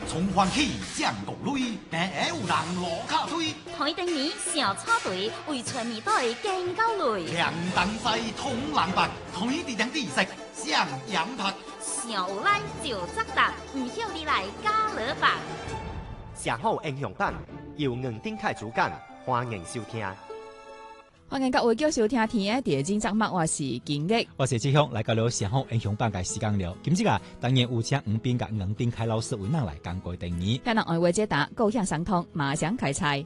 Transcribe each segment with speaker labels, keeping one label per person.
Speaker 1: 從歡喜將國淚，平下有人落卡推。
Speaker 2: 台頂年小草隊為全年隊更高累。
Speaker 1: 強燈西通人白，台地頂地色上羊拍。
Speaker 2: 上有來就責答，唔曉你來加勒白。
Speaker 3: 寫好英雄版，由吳丁凱主講，歡迎收聽。
Speaker 4: 歡迎各位繼續收聽天嘅第二集節目，我是金玉，
Speaker 5: 我是志雄，來到了寫好英雄版嘅時間了。今次啊，當然有請吳斌甲吳丁凱老師為咱來講過第二。
Speaker 4: 向人愛話解答，高興相通，馬上開賽。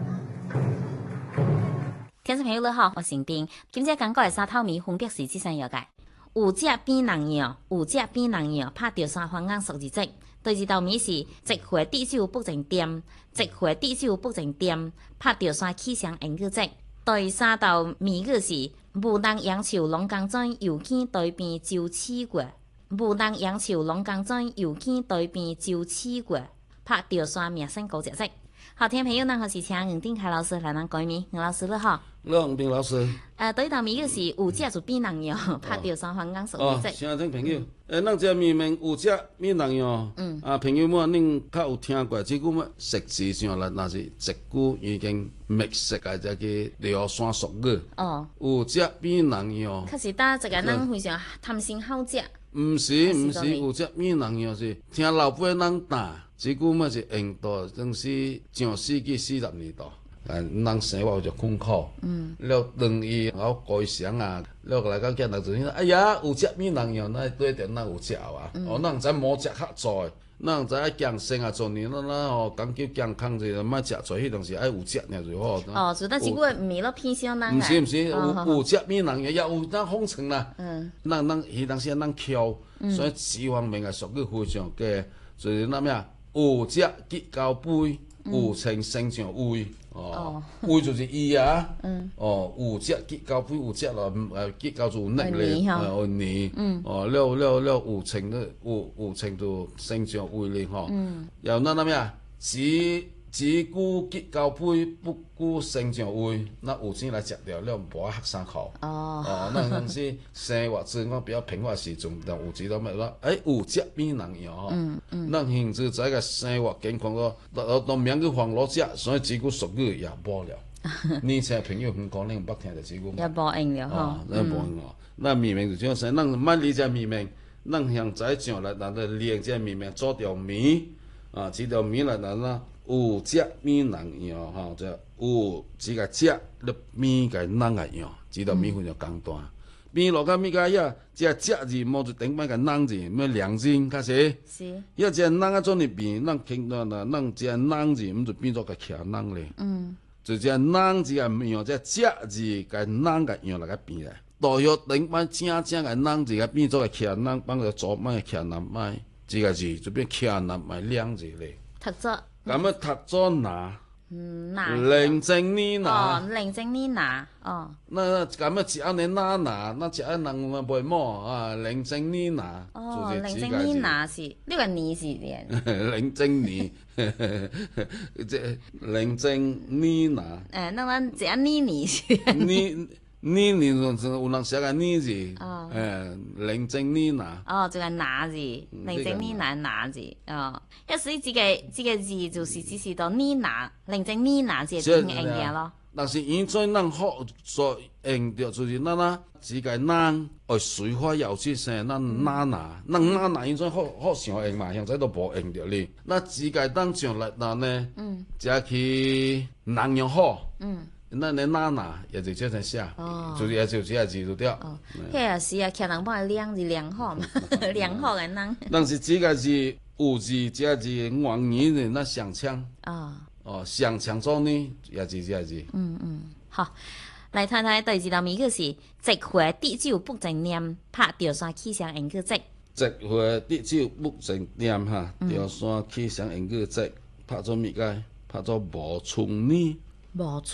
Speaker 2: 聽眾朋友你好，我是丁。今次講過嘅三套米分別是這三樣嘅：有隻變人樣，有隻變人樣，拍掉三方眼數字隻。第二道米是一回地酒不成店，一回地酒不成店，拍掉三氣象英語隻。第三道謎語是無人揚潮龍江莊，又見對面就刺過。無人揚潮龍江莊，又見對面就刺過。拍掉三名聲高隻隻。好，聽朋友呢，我是請吳丁凱老師來咱講咪，吳老師你好。
Speaker 6: 你好，吳丁老師。
Speaker 2: 第一道謎語是有隻就變人樣，拍掉三方眼數隻隻。
Speaker 6: 先聽朋友，咱這謎面有隻變人樣，朋友們恁較有聽過，這句麼實際上來，那是一句已經密實嘅這個聊山俗語。有隻變人樣。
Speaker 2: 可是打這個人非常貪心好食。
Speaker 6: 唔是，有隻變人樣是聽老輩人打。這句麼是印度，正是上世紀40年代，人生活就困苦，了等於我改想啊，了來講見人就講，哎呀，有隻變人樣，那對點那有隻啊，人在冇隻較濟，人在養生啊，做年啦，講究健康就莫食濟，迄東西愛有隻爾就好。
Speaker 2: 所以但是我唔係咯偏向人。
Speaker 6: 唔是，有隻變人樣，也有咱風塵啦，人迄當時咱巧，所以西方面嘅俗語非常嘅，就是那咩啊？有隻結交杯，有情勝像胃，胃就是伊啊。有隻結交杯，有隻咯，結交就能力，有年，了有情都有情就勝像胃哩吼。又那咩啊？只顧結交杯，不顧勝像胃，那有錢來食掉了，無學生口。那是生活自我比較平滑時陣，但有知道咩啦？有隻變人樣吼。咱現在在個生活健康都免去防老食，所以只顧俗語也無了。年輕朋友唔講，你唔捌聽就只顧。
Speaker 2: 也無用了吼。
Speaker 6: 那無用哦。那謎面就這樣，咱唔理這謎面，咱向在上來，咱就練這謎面做條謎啊，這條謎來咱有隻變人樣吼，就有這個隻了變個人個樣，這條謎非常簡單。變落個物個呀，這隻字冇就頂翻個人字，咩兩字開始。是。要這人啊，做你變，咱聽到啦，咱這人字唔就變做個徛人咧。就這人字個樣，這隻字個人個樣來個變來。到要頂翻正個人字個變做個徛人，幫佢做乜徛人咪？這個字就變徛人咪兩字咧。
Speaker 2: 讀作。
Speaker 6: 咁啊，讀咗拿，寧靜呢拿，
Speaker 2: 寧靜呢拿，
Speaker 6: 那咁啊，只要你拿，那只要能咪背麼啊？寧靜呢拿，
Speaker 2: 寧靜呢拿是呢個呢是點？
Speaker 6: 寧靜呢，即寧靜呢拿。
Speaker 2: 那咱只呢是。
Speaker 6: 呢有人寫個呢字，寧靜呢拿。
Speaker 2: 就係拿字，寧靜呢拿字，所以這個字就是只是到呢拿，寧靜呢拿字係點應嘅咯。
Speaker 6: 但是現在人學所應着就是咱啦，這個人愛隨花有出聲，咱拿，現在學常應嘛，現在都無應着哩。那這個當上來呢，就去人樣好。那你拿也就這樣寫，就是也就這個字就掉。
Speaker 2: 迄也是啊，徛人幫佢量是良好嘛，良好嘅人。
Speaker 6: 但是這個字有字，這個字往年的那上槍。上槍做呢，也是這個字。
Speaker 2: 好，來睇睇第二道謎語是：一回地酒不成念，拍掉山氣象英語節。
Speaker 6: 一回地酒不成念哈，掉山氣象英語節，拍咗物個，拍咗無春呢？
Speaker 2: 無